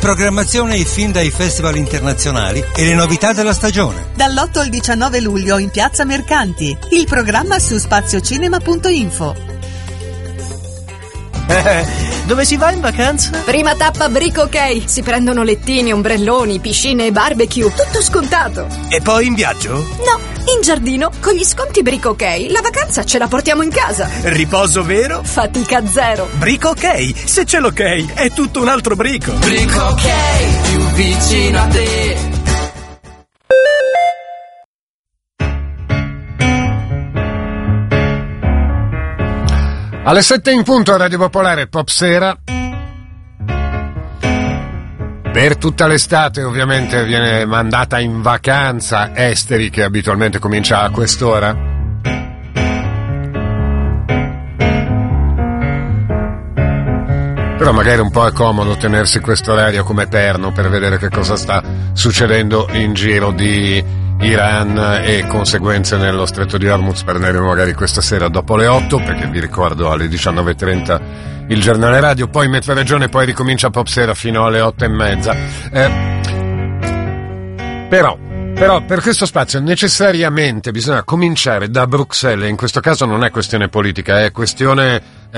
programmazione i film dai festival internazionali e le novità della stagione. Dall'8 al 19 luglio in Piazza Mercanti. Il programma su spaziocinema.info. Dove si va in vacanza? Prima tappa Brico OK. Si prendono lettini, ombrelloni, piscine e barbecue. Tutto scontato. E poi in viaggio? No, in giardino. Con gli sconti Brico OK la vacanza ce la portiamo in casa. Riposo vero? Fatica zero. Brico OK. Se c'è l'ok, è tutto un altro brico. Brico OK, più vicino a te. Alle 7 in punto a Radio Popolare Pop Sera. Per tutta l'estate ovviamente viene mandata in vacanza Esteri, che abitualmente comincia a quest'ora. Però magari un po' è comodo tenersi questo orario come perno per vedere che cosa sta succedendo in giro di Iran e conseguenze nello stretto di Hormuz. Parleremo magari questa sera dopo le 8, perché vi ricordo alle 19.30 il giornale radio, poi Metro Regione, poi ricomincia Pop Sera fino alle 8:30. Però per questo spazio necessariamente bisogna cominciare da Bruxelles, e in questo caso non è questione politica, è questione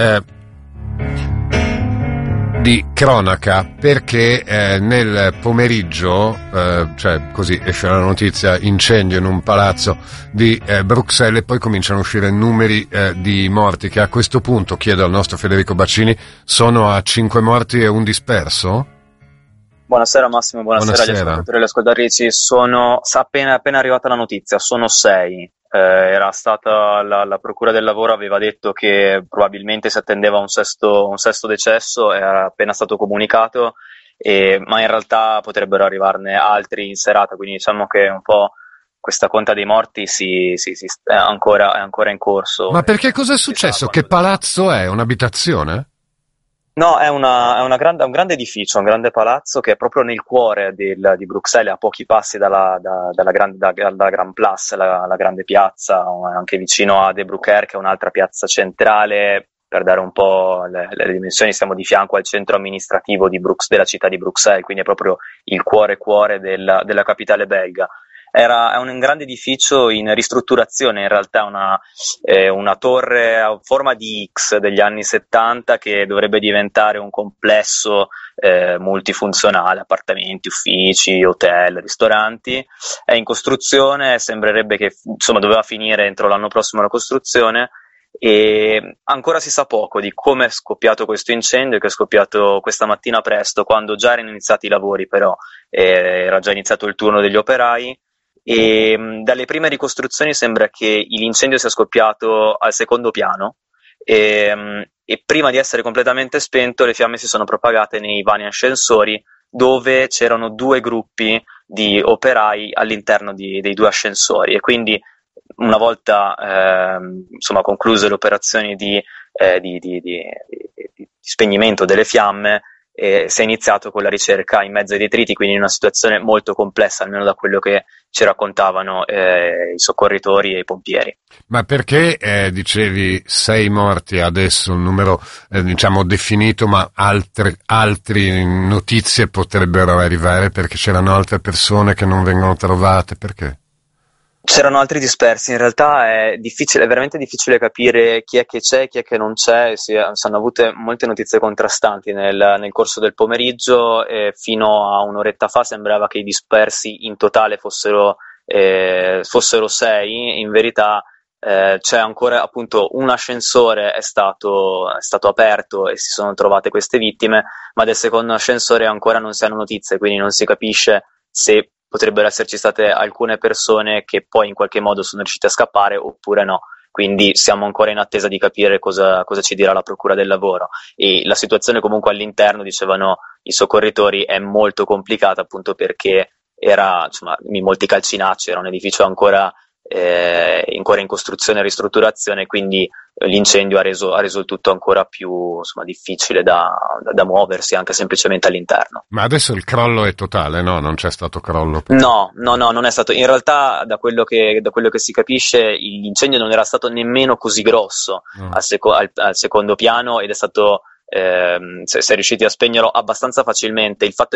di cronaca, perché nel pomeriggio, cioè così esce la notizia, incendio in un palazzo di Bruxelles, e poi cominciano a uscire numeri di morti che a questo punto, chiedo al nostro Federico Baccini, sono a 5 morti e un disperso? Buonasera Massimo, buonasera agli ascoltatori e alle ascoltatrici. Sono appena arrivata la notizia, sono 6. Era stata la Procura del Lavoro aveva detto che probabilmente si attendeva un sesto decesso, era appena stato comunicato, ma in realtà potrebbero arrivarne altri in serata, quindi diciamo che un po' questa conta dei morti è ancora in corso. Ma perché cosa è successo? Che palazzo è? Un'abitazione? No, è un grande edificio, un grande palazzo che è proprio nel cuore di Bruxelles, a pochi passi dalla Grand Place, la grande piazza, anche vicino a De Brucker, che è un'altra piazza centrale. Per dare un po' le dimensioni, siamo di fianco al centro amministrativo della città di Bruxelles, quindi è proprio il cuore della capitale belga. È un grande edificio in ristrutturazione, in realtà una torre a forma di X degli anni 70 che dovrebbe diventare un complesso multifunzionale, appartamenti, uffici, hotel, ristoranti. È in costruzione, sembrerebbe che doveva finire entro l'anno prossimo la costruzione, e ancora si sa poco di come è scoppiato questo incendio, che è scoppiato questa mattina presto, quando già erano iniziati i lavori, però era già iniziato il turno degli operai. E dalle prime ricostruzioni sembra che l'incendio sia scoppiato al secondo piano, e prima di essere completamente spento le fiamme si sono propagate nei vari ascensori, dove c'erano 2 gruppi di operai all'interno dei 2 ascensori, e quindi una volta concluse le operazioni di spegnimento delle fiamme, si è iniziato con la ricerca in mezzo ai detriti, quindi in una situazione molto complessa, almeno da quello che ci raccontavano i soccorritori e i pompieri. Ma perché dicevi 6 morti adesso, un numero definito, ma altre notizie potrebbero arrivare, perché c'erano altre persone che non vengono trovate? Perché? C'erano altri dispersi, in realtà è veramente difficile capire chi è che c'è, chi è che non c'è. Si hanno avute molte notizie contrastanti nel corso del pomeriggio, e fino a un'oretta fa sembrava che i dispersi in totale fossero 6, in verità c'è ancora appunto un ascensore è stato aperto e si sono trovate queste vittime, ma del secondo ascensore ancora non si hanno notizie, quindi non si capisce se potrebbero esserci state alcune persone che poi in qualche modo sono riuscite a scappare oppure no. Quindi siamo ancora in attesa di capire cosa ci dirà la Procura del Lavoro. E la situazione comunque all'interno, dicevano i soccorritori, è molto complicata, appunto perché era in molti calcinacci, era un edificio ancora in costruzione e ristrutturazione, quindi l'incendio ha reso il tutto ancora più difficile da muoversi anche semplicemente all'interno. Ma adesso il crollo è totale, no? Non c'è stato crollo? No, non è stato. In realtà, da quello che si capisce, l'incendio non era stato nemmeno così grosso al secondo piano, ed è stato si è riusciti a spegnerlo abbastanza facilmente. Il fatto